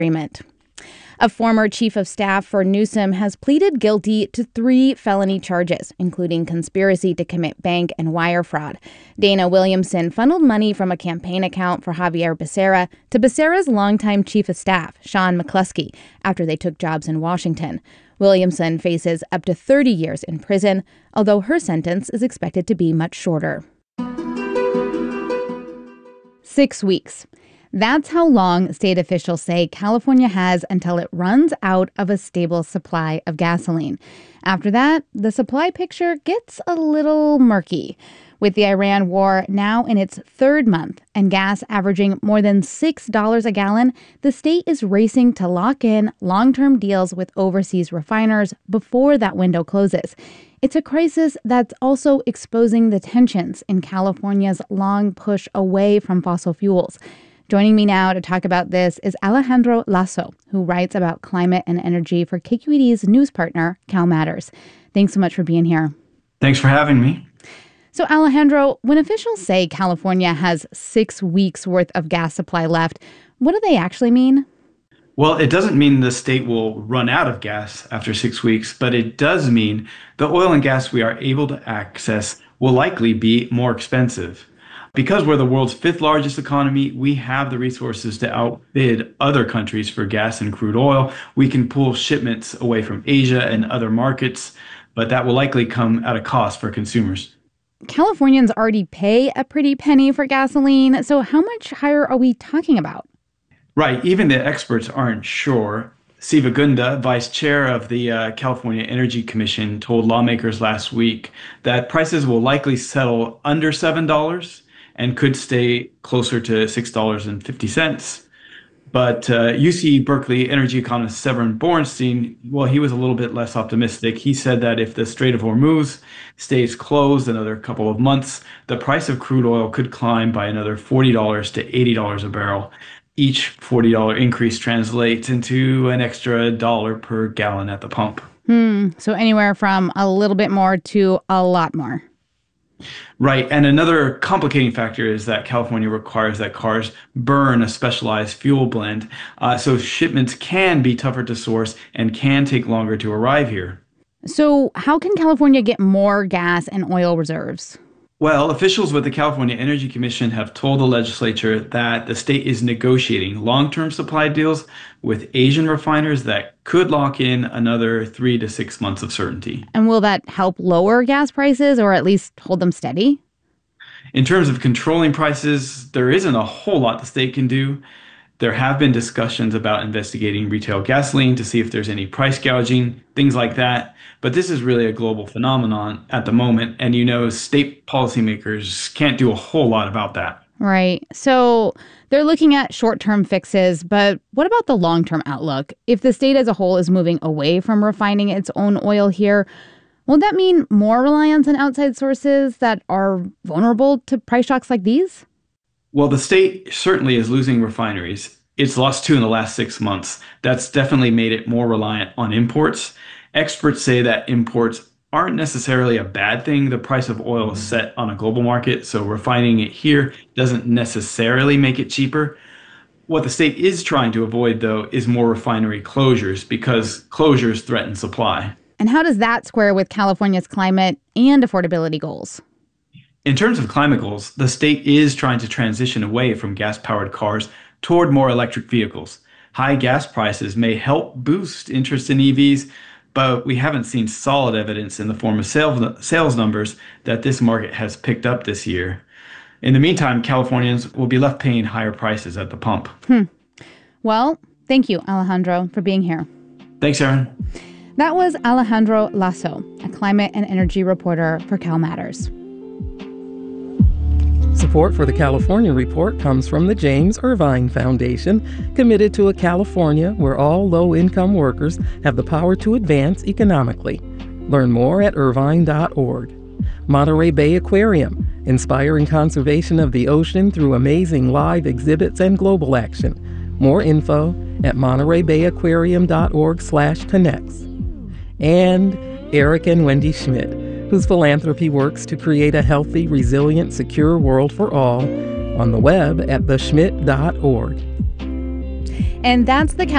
agreement. A former chief of staff for Newsom has pleaded guilty to 3 felony charges, including conspiracy to commit bank and wire fraud. Dana Williamson funneled money from a campaign account for Javier Becerra to Becerra's longtime chief of staff, Sean McCluskey, after they took jobs in Washington. Williamson faces up to 30 years in prison, although her sentence is expected to be much shorter. 6 weeks. That's how long state officials say California has until it runs out of a stable supply of gasoline. After that, the supply picture gets a little murky. With the Iran war now in its 3rd month and gas averaging more than $6 a gallon, the state is racing to lock in long-term deals with overseas refiners before that window closes. It's a crisis that's also exposing the tensions in California's long push away from fossil fuels. Joining me now to talk about this is Alejandro Lasso, who writes about climate and energy for KQED's news partner, Cal Matters. Thanks so much for being here. Thanks for having me. So, Alejandro, when officials say California has 6 weeks worth of gas supply left, what do they actually mean? Well, it doesn't mean the state will run out of gas after 6 weeks, but it does mean the oil and gas we are able to access will likely be more expensive. Because we're the world's 5th largest economy, we have the resources to outbid other countries for gas and crude oil. We can pull shipments away from Asia and other markets, but that will likely come at a cost for consumers. Californians already pay a pretty penny for gasoline, so how much higher are we talking about? Right, even the experts aren't sure. Siva Gunda, vice chair of the California Energy Commission, told lawmakers last week that prices will likely settle under $7 and could stay closer to $6.50. But UC Berkeley energy economist Severin Borenstein, well, he was a little bit less optimistic. He said that if the Strait of Hormuz stays closed another couple of months, the price of crude oil could climb by another $40 to $80 a barrel. Each $40 increase translates into an extra $1 per gallon at the pump. So anywhere from a little bit more to a lot more. Right. And another complicating factor is that California requires that cars burn a specialized fuel blend. So shipments can be tougher to source and can take longer to arrive here. So how can California get more gas and oil reserves? Well, officials with the California Energy Commission have told the legislature that the state is negotiating long-term supply deals with Asian refiners that could lock in another 3 to 6 months of certainty. And will that help lower gas prices or at least hold them steady? In terms of controlling prices, there isn't a whole lot the state can do. There have been discussions about investigating retail gasoline to see if there's any price gouging, things like that. But this is really a global phenomenon at the moment. And, state policymakers can't do a whole lot about that. Right. So they're looking at short-term fixes. But what about the long-term outlook? If the state as a whole is moving away from refining its own oil here, won't that mean more reliance on outside sources that are vulnerable to price shocks like these? Well, the state certainly is losing refineries. It's lost 2 in the last 6 months. That's definitely made it more reliant on imports. Experts say that imports aren't necessarily a bad thing. The price of oil is set on a global market, so refining it here doesn't necessarily make it cheaper. What the state is trying to avoid, though, is more refinery closures because closures threaten supply. And how does that square with California's climate and affordability goals? In terms of climate goals, the state is trying to transition away from gas-powered cars toward more electric vehicles. High gas prices may help boost interest in EVs, but we haven't seen solid evidence in the form of sales numbers that this market has picked up this year. In the meantime, Californians will be left paying higher prices at the pump. Well, thank you, Alejandro, for being here. Thanks, Erin. That was Alejandro Lasso, a climate and energy reporter for Cal Matters. Support for the California Report comes from the James Irvine Foundation, committed to a California where all low-income workers have the power to advance economically. Learn more at irvine.org. Monterey Bay Aquarium, inspiring conservation of the ocean through amazing live exhibits and global action. More info at montereybayaquarium.org/connects. And Eric and Wendy Schmidt, whose philanthropy works to create a healthy, resilient, secure world for all, on the web at theschmidt.org. And that's the